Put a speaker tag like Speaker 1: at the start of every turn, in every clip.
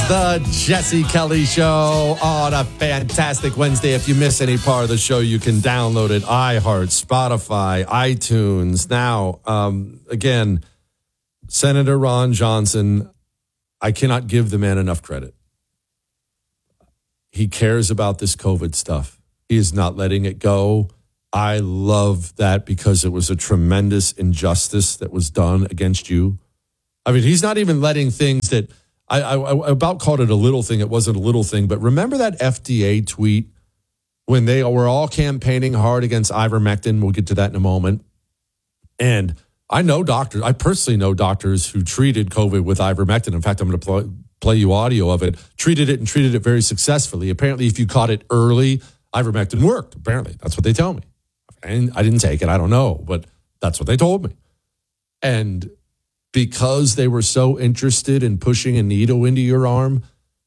Speaker 1: The Jesse Kelly Show on a fantastic Wednesday. If you miss any part of the show, you can download it. iHeart, Spotify, iTunes. Now, again, Senator Ron Johnson, I cannot give the man enough credit. He cares about this COVID stuff. He is not letting it go. I love that because it was a tremendous injustice that was done against you. I mean, he's not even letting things that I about called it a little thing. It wasn't a little thing. But remember that FDA tweet when they were all campaigning hard against ivermectin? We'll get to that in a moment. And I know doctors. I personally know doctors who treated COVID with ivermectin. In fact, I'm going to play you audio of it. Treated it very successfully. Apparently, if you caught it early, ivermectin worked. Apparently, that's what they tell me. And I didn't take it. I don't know. But that's what they told me. And because they were so interested in pushing a needle into your arm,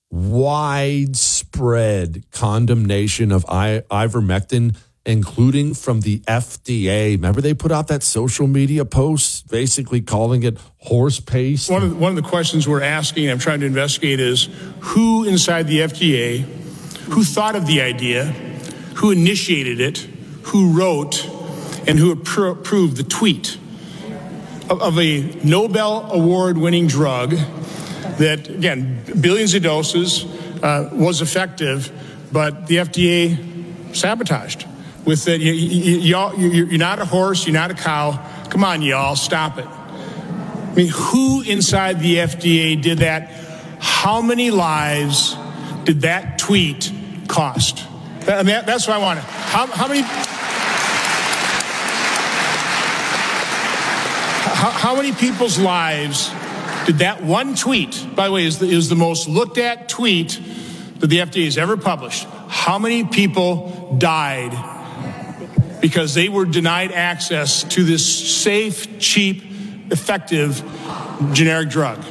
Speaker 1: widespread condemnation of ivermectin, including from the FDA. Remember they put out that social media post basically calling it horse paste?
Speaker 2: One of the questions we're asking, I'm trying to investigate, is who inside the FDA, who thought of the idea, who initiated it, who wrote, and who approved the tweet of a Nobel Award-winning drug that, again, billions of doses, was effective, but the FDA sabotaged. With that, you're not a horse, you're not a cow. Come on, y'all, stop it. I mean, who inside the FDA did that? How many lives did that tweet cost? I mean, that's what I want to. How many people's lives did that one tweet, by the way, is the most looked at tweet that the FDA has ever published? How many people died because they were denied access to this safe, cheap, effective generic drug?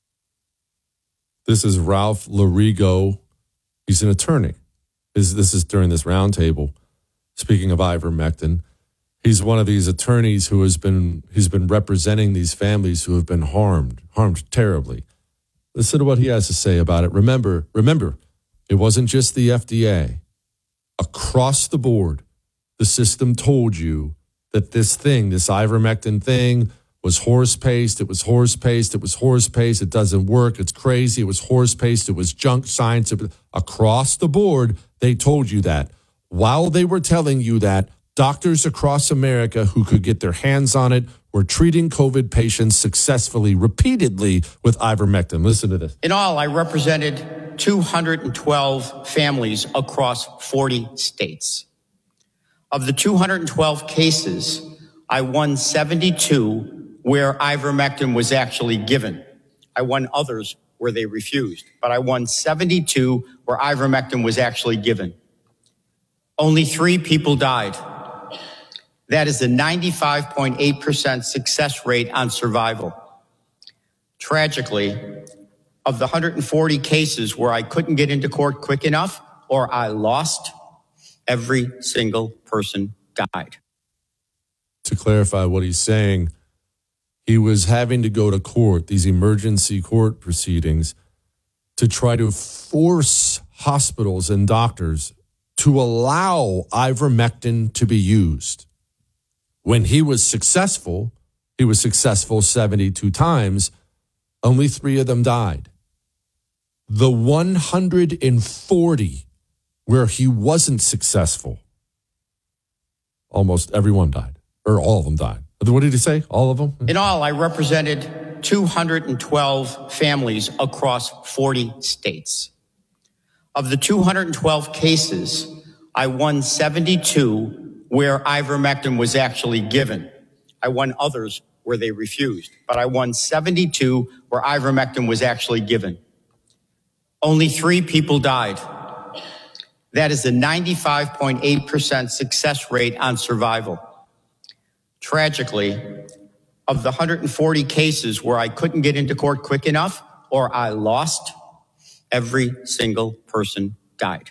Speaker 1: This is Ralph Larigo. He's an attorney. This is during this roundtable. Speaking of ivermectin, he's one of these attorneys who he's been representing these families who have been harmed terribly. Listen to what he has to say about it. Remember, it wasn't just the FDA. Across the board, the system told you that this ivermectin thing was horse paste. It was horse paste. It was horse paste. It doesn't work. It's crazy. It was horse paste. It was junk science. Across the board, they told you that. While they were telling you that, doctors across America who could get their hands on it were treating COVID patients successfully, repeatedly with ivermectin. Listen to this.
Speaker 3: In all, I represented 212 families across 40 states. Of the 212 cases, I won 72 where ivermectin was actually given. I won others where they refused, but I won 72 where ivermectin was actually given. Only 3 people died. That is a 95.8% success rate on survival. Tragically, of the 140 cases where I couldn't get into court quick enough or I lost, every single person died.
Speaker 1: To clarify what he's saying, he was having to go to court, these emergency court proceedings, to try to force hospitals and doctors to allow ivermectin to be used. When he was successful 72 times, only 3 of them died. The 140 where he wasn't successful, almost everyone died, or all of them died. What did he say? All of them?
Speaker 3: In all, I represented 212 families across 40 states. Of the 212 cases, I won 72 where ivermectin was actually given. I won others where they refused, but I won 72 where ivermectin was actually given. Only 3 people died. That is a 95.8% success rate on survival. Tragically, of the 140 cases where I couldn't get into court quick enough or I lost, every single person died.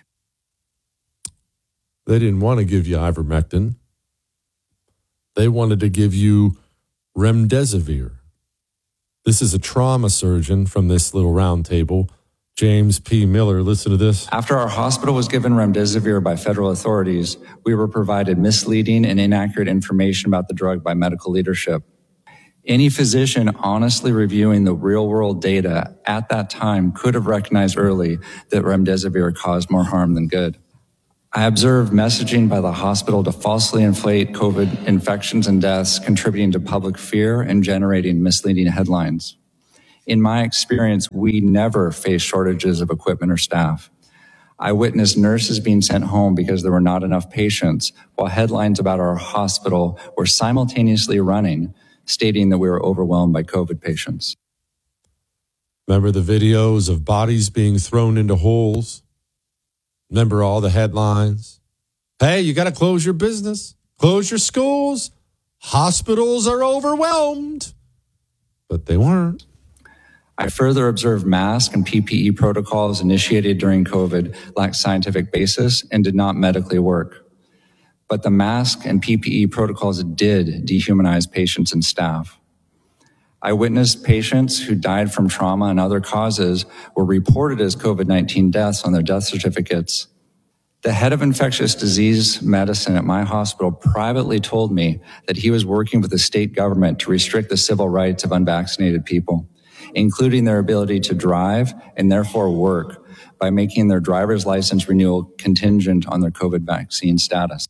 Speaker 1: They didn't want to give you ivermectin. They wanted to give you remdesivir. This is a trauma surgeon from this little round table James P. Miller, listen to this.
Speaker 4: After our hospital was given remdesivir by federal authorities, we were provided misleading and inaccurate information about the drug by medical leadership. Any physician honestly reviewing the real-world data at that time could have recognized early that remdesivir caused more harm than good. I observed messaging by the hospital to falsely inflate COVID infections and deaths, contributing to public fear and generating misleading headlines. In my experience, we never faced shortages of equipment or staff. I witnessed nurses being sent home because there were not enough patients, while headlines about our hospital were simultaneously running, stating that we were overwhelmed by COVID patients.
Speaker 1: Remember the videos of bodies being thrown into holes? Remember all the headlines? Hey, you got to close your business, close your schools. Hospitals are overwhelmed. But they weren't.
Speaker 4: I further observed mask and PPE protocols initiated during COVID lacked scientific basis and did not medically work. But the mask and PPE protocols did dehumanize patients and staff. I witnessed patients who died from trauma and other causes were reported as COVID-19 deaths on their death certificates. The head of infectious disease medicine at my hospital privately told me that he was working with the state government to restrict the civil rights of unvaccinated people, including their ability to drive and therefore work, by making their driver's license renewal contingent on their COVID vaccine status.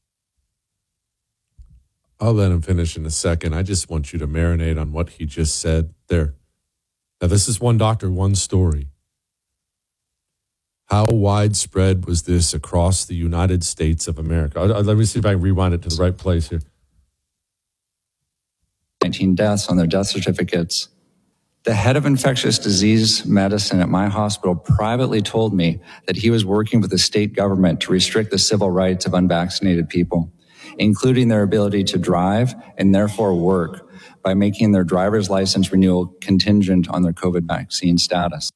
Speaker 1: I'll let him finish in a second. I just want you to marinate on what he just said there. Now, this is one doctor, one story. How widespread was this across the United States of America? Let me see if I can rewind it to the right place here.
Speaker 4: 19 deaths on their death certificates. The head of infectious disease medicine at my hospital privately told me that he was working with the state government to restrict the civil rights of unvaccinated people, including their ability to drive and therefore work, by making their driver's license renewal contingent on their COVID vaccine status.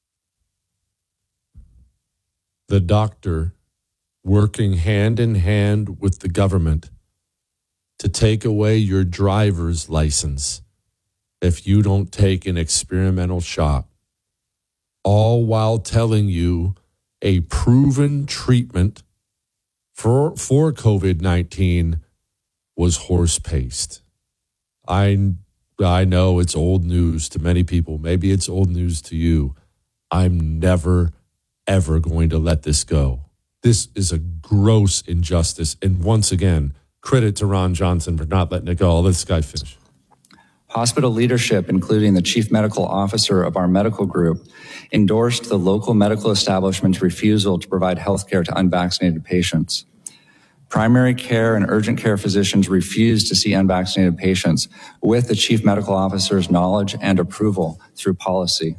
Speaker 1: The doctor working hand in hand with the government to take away your driver's license if you don't take an experimental shot, all while telling you a proven treatment for COVID-19 was horse paste. I know it's old news to many people. Maybe it's old news to you. I'm never, ever going to let this go. This is a gross injustice. And once again, credit to Ron Johnson for not letting it go. I'll let this guy finish.
Speaker 4: Hospital leadership, including the chief medical officer of our medical group, endorsed the local medical establishment's refusal to provide health care to unvaccinated patients. Primary care and urgent care physicians refused to see unvaccinated patients with the chief medical officer's knowledge and approval through policy.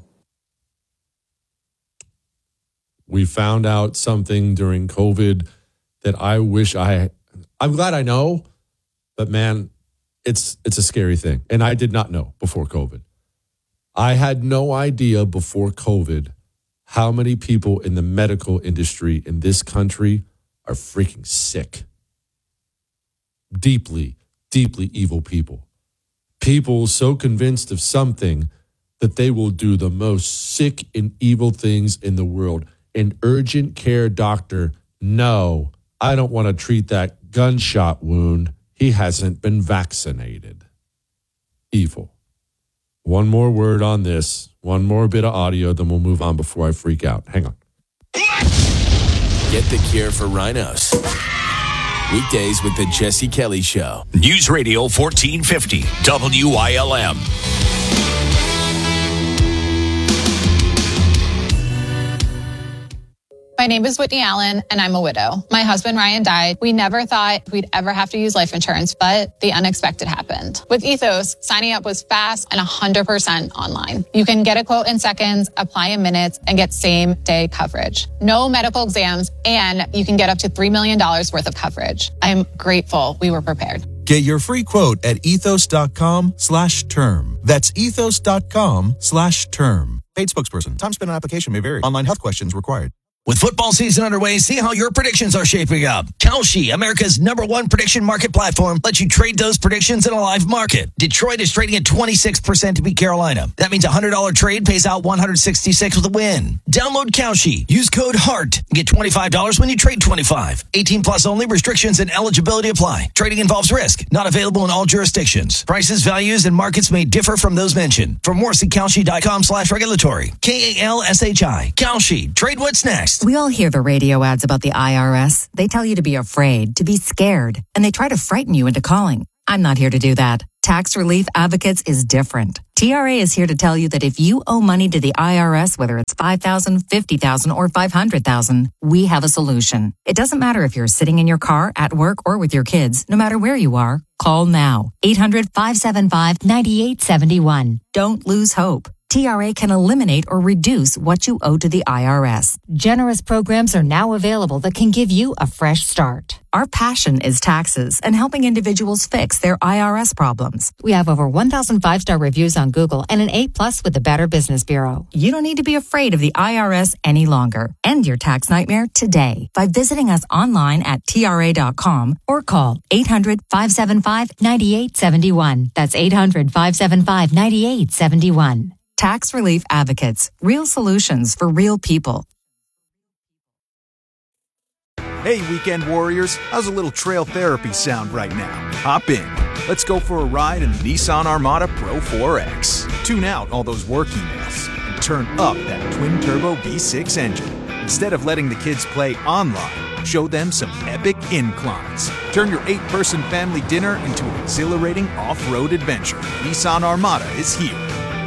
Speaker 1: We found out something during COVID that I'm glad I know, but man, it's a scary thing. And I did not know before COVID. I had no idea before COVID how many people in the medical industry in this country are freaking sick. Deeply, deeply evil people. People so convinced of something that they will do the most sick and evil things in the world. An urgent care doctor, no, I don't want to treat that gunshot wound. He hasn't been vaccinated. Evil. One more word on this, one more bit of audio, then we'll move on before I freak out. Hang on.
Speaker 5: Get the cure for rhinos. Weekdays with the Jesse Kelly Show.
Speaker 6: News Radio 1450, WILM.
Speaker 7: My name is Whitney Allen, and I'm a widow. My husband, Ryan, died. We never thought we'd ever have to use life insurance, but the unexpected happened. With Ethos, signing up was fast and 100% online. You can get a quote in seconds, apply in minutes, and get same-day coverage. No medical exams, and you can get up to $3 million worth of coverage. I'm grateful we were prepared.
Speaker 8: Get your free quote at ethos.com/term. That's ethos.com/term. Paid spokesperson. Time spent on application may vary. Online health questions required. With football season underway, see how your predictions are shaping up. Kalshi, America's #1 prediction market platform, lets you trade those predictions in a live market. Detroit is trading at 26% to beat Carolina. That means a $100 trade pays out $166 with a win. Download Kalshi. Use code HEART. Get $25 when you trade 25. 18 plus only. Restrictions and eligibility apply. Trading involves risk. Not available in all jurisdictions. Prices, values, and markets may differ from those mentioned. For more, see Kalshi.com/regulatory. KALSHI. Kalshi. Trade what's next.
Speaker 9: We all hear the radio ads about the IRS. They tell you to be afraid, to be scared, and they try to frighten you into calling. I'm not here to do that. Tax Relief Advocates is different. TRA is here to tell you that if you owe money to the IRS, whether it's $5,000, $50,000, or $500,000, we have a solution. It doesn't matter if you're sitting in your car, at work, or with your kids. No matter where you are, call now. 800-575-9871. Don't lose hope. TRA can eliminate or reduce what you owe to the IRS. Generous programs are now available that can give you a fresh start. Our passion is taxes and helping individuals fix their IRS problems. We have over 1,000 5-star reviews on Google and an A+ with the Better Business Bureau. You don't need to be afraid of the IRS any longer. End your tax nightmare today by visiting us online at TRA.com or call 800-575-9871. That's 800-575-9871. Tax Relief Advocates. Real solutions for real people.
Speaker 10: Hey, weekend warriors. How's a little trail therapy sound right now? Hop in. Let's go for a ride in the Nissan Armada Pro 4X. Tune out all those work emails and turn up that twin-turbo V6 engine. Instead of letting the kids play online, show them some epic inclines. Turn your 8-person family dinner into an exhilarating off-road adventure. Nissan Armada is here.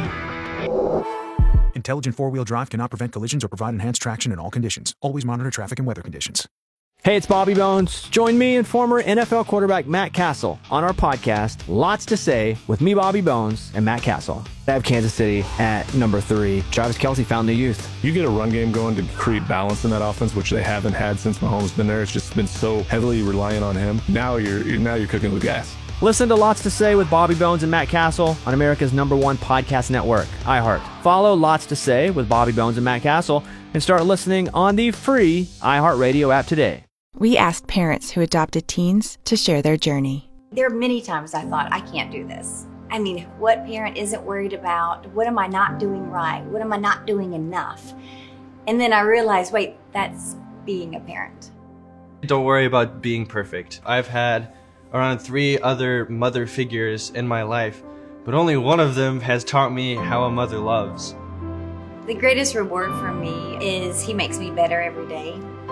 Speaker 10: Intelligent four-wheel drive cannot prevent collisions or provide enhanced traction in all conditions. Always monitor traffic and weather conditions.
Speaker 11: Hey, it's Bobby Bones. Join me and former NFL quarterback Matt Castle on our podcast, Lots to Say, with me, Bobby Bones, and Matt Castle. I have Kansas City at number 3. Travis Kelce found the youth.
Speaker 12: You get a run game going to create balance in that offense, which they haven't had since Mahomes been there. It's just been so heavily reliant on him. Now you're cooking with gas.
Speaker 11: Listen to Lots to Say with Bobby Bones and Matt Castle on America's #1 podcast network, iHeart. Follow Lots to Say with Bobby Bones and Matt Castle and start listening on the free iHeartRadio app today.
Speaker 13: We asked parents who adopted teens to share their journey.
Speaker 14: There are many times I thought, I can't do this. I mean, what parent isn't worried about? What am I not doing right? What am I not doing enough? And then I realized, wait, that's being a parent.
Speaker 15: Don't worry about being perfect. I've had around 3 other mother figures in my life, but only one of them has taught me how a mother loves.
Speaker 14: The greatest reward for me is he makes me better every day.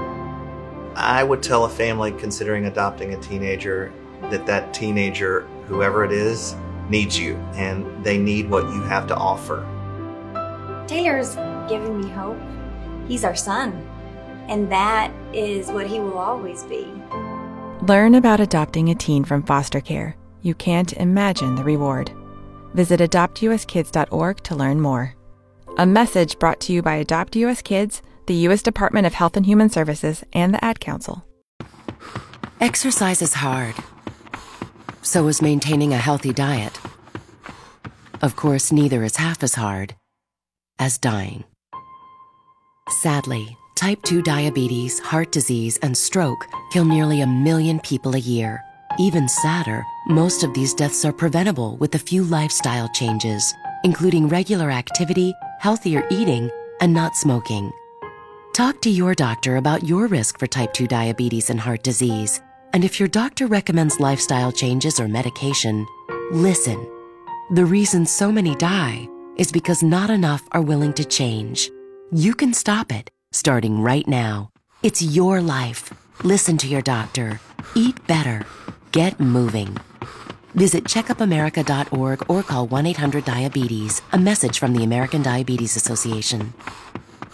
Speaker 16: I would tell a family considering adopting a teenager that teenager, whoever it is, needs you, and they need what you have to offer.
Speaker 14: Taylor's giving me hope. He's our son, and that is what he will always be.
Speaker 13: Learn about adopting a teen from foster care. You can't imagine the reward. Visit adoptuskids.org to learn more. A message brought to you by Adopt US Kids, the U.S. Department of Health and Human Services, and the Ad Council.
Speaker 17: Exercise is hard. So is maintaining a healthy diet. Of course, neither is half as hard as dying. Sadly, type 2 diabetes, heart disease, and stroke kill nearly 1 million people a year. Even sadder, most of these deaths are preventable with a few lifestyle changes, including regular activity, healthier eating, and not smoking. Talk to your doctor about your risk for type 2 diabetes and heart disease. And if your doctor recommends lifestyle changes or medication, listen. The reason so many die is because not enough are willing to change. You can stop it, starting right now. It's your life. Listen to your doctor. Eat better. Get moving. Visit checkupamerica.org or call 1-800-DIABETES. A message from the American Diabetes Association.